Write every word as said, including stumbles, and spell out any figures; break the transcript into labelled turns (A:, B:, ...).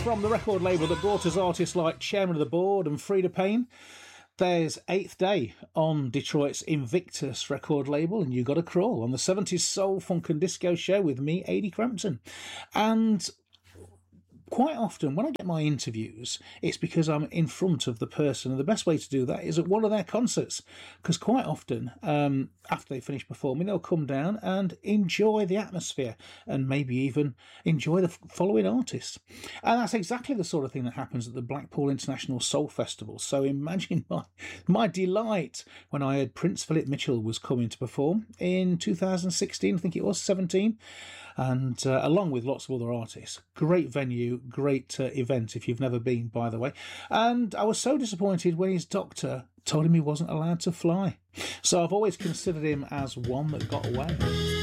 A: from the record label that brought us artists like Chairman of the Board and Frida Payne. There's Eighth Day on Detroit's Invictus record label, and You Gotta Crawl on the seventies Soul, Funk and Disco show with me, Adi Crampton. And quite often when I get my interviews, it's because I'm in front of the person, and the best way to do that is at one of their concerts, because quite often um, after they finish performing, they'll come down and enjoy the atmosphere and maybe even enjoy the following artists. And that's exactly the sort of thing that happens at the Blackpool International Soul Festival. So imagine my, my delight when I heard Prince Philip Mitchell was coming to perform in two thousand sixteen, I think it was, seventeen, and uh, along with lots of other artists. Great venue, great uh, event if you've never been, by the way. And I was so disappointed when his doctor told him he wasn't allowed to fly. So I've always considered him as one that got away.